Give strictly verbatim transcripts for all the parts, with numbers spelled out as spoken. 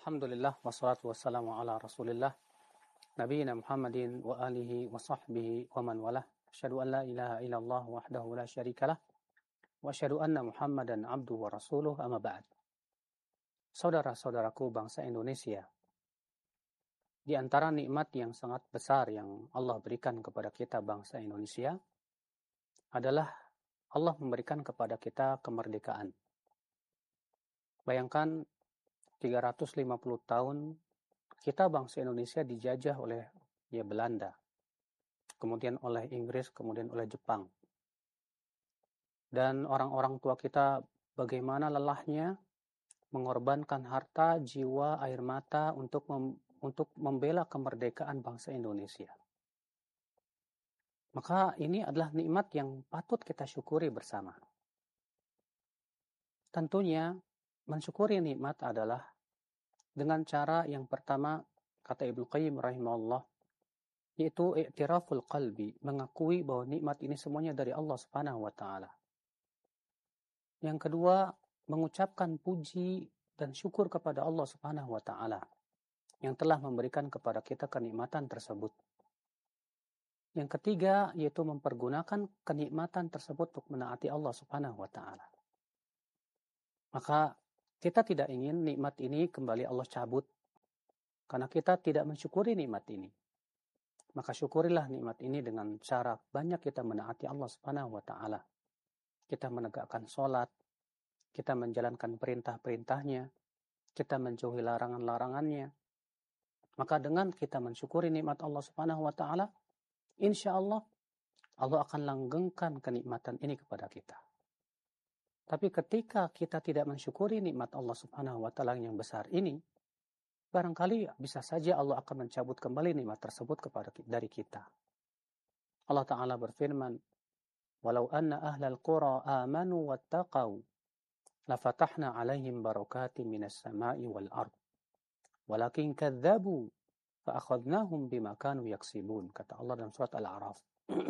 Alhamdulillah wassalatu wassalamu ala Rasulillah nabiyina Muhammadin wa alihi wa sahbihi wa man walah. Asyhadu an la ilaha illallah wahdahu la syarikalah wa asyhadu anna Muhammadan abduhu wa rasuluh, amma ba'd. Saudara-saudaraku bangsa Indonesia, di antara nikmat yang sangat besar yang Allah berikan kepada kita bangsa Indonesia adalah Allah memberikan kepada kita kemerdekaan. Bayangkan tiga ratus lima puluh tahun kita bangsa Indonesia dijajah oleh ya Belanda, kemudian oleh Inggris, kemudian oleh Jepang. Dan orang-orang tua kita bagaimana lelahnya mengorbankan harta, jiwa, air mata untuk mem, untuk membela kemerdekaan bangsa Indonesia. Maka ini adalah nikmat yang patut kita syukuri bersama. Tentunya mensyukuri nikmat adalah dengan cara yang pertama, kata Ibnu Qayyim rahimahullah, yaitu i'tiraful qalbi, mengakui bahwa nikmat ini semuanya dari Allah Subhanahu wa taala. Yang kedua, mengucapkan puji dan syukur kepada Allah Subhanahu wa taala yang telah memberikan kepada kita kenikmatan tersebut. Yang ketiga, yaitu mempergunakan kenikmatan tersebut untuk menaati Allah Subhanahu wa taala. Maka kita tidak ingin nikmat ini kembali Allah cabut, karena kita tidak mensyukuri nikmat ini. Maka syukurilah nikmat ini dengan cara banyak kita menaati Allah Subhanahu wa taala. Kita menegakkan sholat, kita menjalankan perintah-perintahnya, kita menjauhi larangan-larangannya. Maka dengan kita mensyukuri nikmat Allah Subhanahu wa taala, insya Allah Allah akan langgengkan kenikmatan ini kepada kita. Tapi ketika kita tidak mensyukuri nikmat Allah Subhanahu wa taala yang besar ini, barangkali bisa saja Allah akan mencabut kembali nikmat tersebut kepada dari kita. Allah Ta'ala berfirman, "Walau anna ahlal qura amanu wattaqau lafatahna 'alaihim barakatin minas sama'i wal ard. Walakin kadzdzabu fa akhadnahum bima kanu yaksibun." Kata Allah dalam surat Al-A'raf.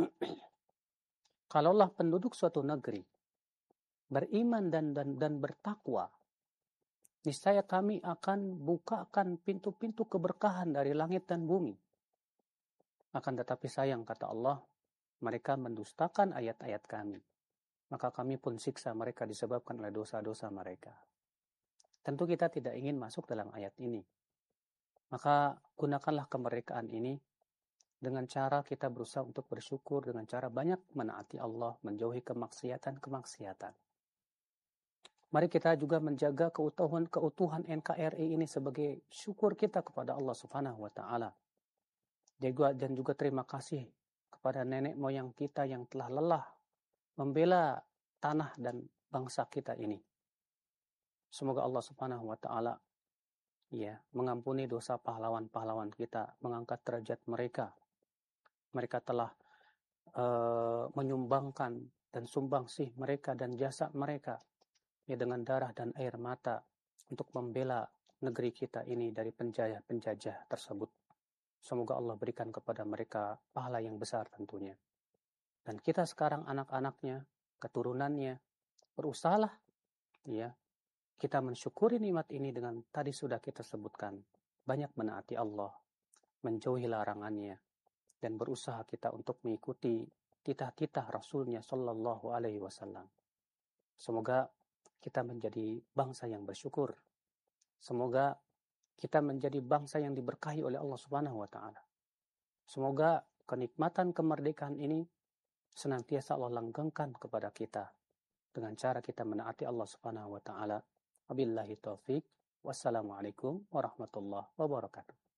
Kalaulah penduduk suatu negeri beriman dan dan dan bertakwa, niscaya kami akan bukakan pintu-pintu keberkahan dari langit dan bumi. Akan tetapi sayang, kata Allah, mereka mendustakan ayat-ayat kami. Maka kami pun siksa mereka disebabkan oleh dosa-dosa mereka. Tentu kita tidak ingin masuk dalam ayat ini. Maka gunakanlah kemerdekaan ini dengan cara kita berusaha untuk bersyukur, dengan cara banyak menaati Allah, menjauhi kemaksiatan-kemaksiatan. Mari kita juga menjaga keutuhan keutuhan N K R I ini sebagai syukur kita kepada Allah Subhanahu wa taala. Dan juga terima kasih kepada nenek moyang kita yang telah lelah membela tanah dan bangsa kita ini. Semoga Allah Subhanahu wa taala ya mengampuni dosa pahlawan-pahlawan kita, mengangkat derajat mereka. Mereka telah uh, menyumbangkan dan sumbangsih mereka dan jasa mereka ya dengan darah dan air mata untuk membela negeri kita ini dari penjajah-penjajah tersebut. Semoga Allah berikan kepada mereka pahala yang besar tentunya. Dan kita sekarang anak-anaknya, keturunannya, berusahalah ya kita mensyukuri nikmat ini dengan tadi sudah kita sebutkan, banyak menaati Allah, menjauhi larangannya, dan berusaha kita untuk mengikuti titah-titah Rasulnya Sallallahu Alaihi Wasallam. Semoga kita menjadi bangsa yang bersyukur. Semoga kita menjadi bangsa yang diberkahi oleh Allah Subhanahu wa taala. Semoga kenikmatan kemerdekaan ini senantiasa Allah langgengkan kepada kita dengan cara kita menaati Allah Subhanahu wa taala. Wabillahi taufik. Wassalamualaikum warahmatullahi wabarakatuh.